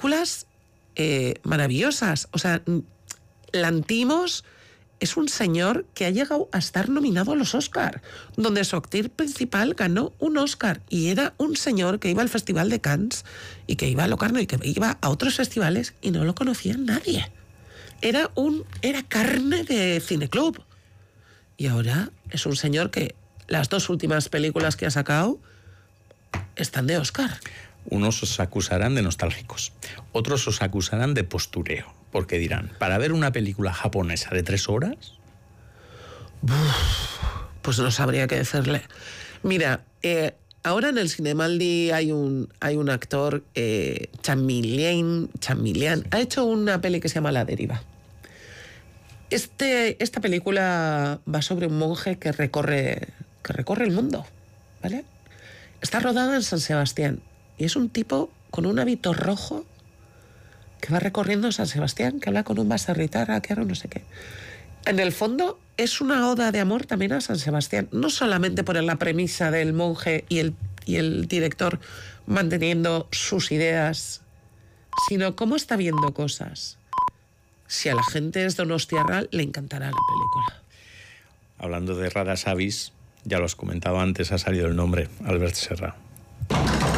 películas maravillosas. O sea, Lanthimos es un señor que ha llegado a estar nominado a los Oscar, donde su actriz principal ganó un Oscar, y era un señor que iba al Festival de Cannes y que iba a Locarno y que iba a otros festivales y no lo conocía nadie. Era carne de cineclub. Y ahora es un señor que las 2 últimas películas que ha sacado están de Oscar. Unos os acusarán de nostálgicos, otros os acusarán de postureo, porque dirán, ¿para ver una película japonesa de 3 horas? Pues no sabría qué decirle. Mira, ahora en el Cinemaldi hay un actor, Chamilian, ha hecho una peli que se llama La Deriva. Esta película va sobre un monje que recorre el mundo, ¿vale? Está rodada en San Sebastián y es un tipo con un hábito rojo que va recorriendo San Sebastián, que habla con un baserritarra, que no sé qué. En el fondo es una oda de amor también a San Sebastián, no solamente por la premisa del monje y el director manteniendo sus ideas, sino cómo está viendo cosas. Si a la gente es donostiarra, le encantará la película. Hablando de raras avis, ya lo has comentado antes, ha salido el nombre, Albert Serra.